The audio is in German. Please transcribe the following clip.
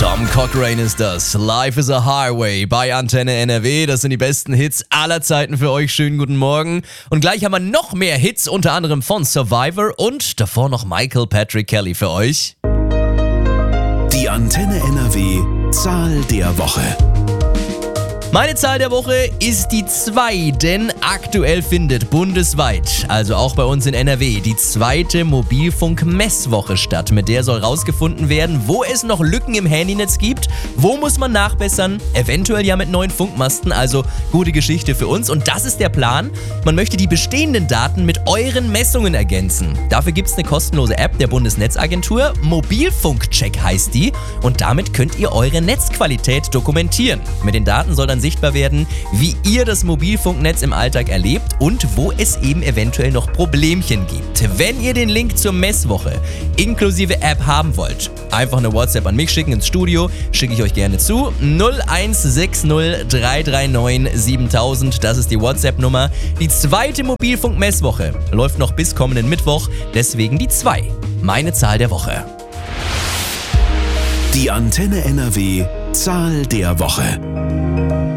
Tom Cochrane ist das. Life is a Highway bei Antenne NRW. Das sind die besten Hits aller Zeiten für euch. Schönen guten Morgen. Und gleich haben wir noch mehr Hits, unter anderem von Survivor und davor noch Michael Patrick Kelly für euch. Die Antenne NRW Zahl der Woche. Meine Zahl der Woche ist die 2, denn aktuell findet bundesweit, also auch bei uns in NRW, die 2. Mobilfunk-Messwoche statt. Mit der soll rausgefunden werden, wo es noch Lücken im Handynetz gibt, wo muss man nachbessern, eventuell ja mit neuen Funkmasten, also gute Geschichte für uns. Und das ist der Plan. Man möchte die bestehenden Daten mit euren Messungen ergänzen. Dafür gibt es eine kostenlose App der Bundesnetzagentur, Mobilfunkcheck heißt die, und damit könnt ihr eure Netzqualität dokumentieren. Mit den Daten soll dann sichtbar werden, wie ihr das Mobilfunknetz im Alltag erlebt und wo es eben eventuell noch Problemchen gibt. Wenn ihr den Link zur Messwoche inklusive App haben wollt, einfach eine WhatsApp an mich schicken ins Studio, schicke ich euch gerne zu. 0160 339 7000, das ist die WhatsApp-Nummer. Die 2. Mobilfunk-Messwoche läuft noch bis kommenden Mittwoch, deswegen die 2. Meine Zahl der Woche. Die Antenne NRW Zahl der Woche.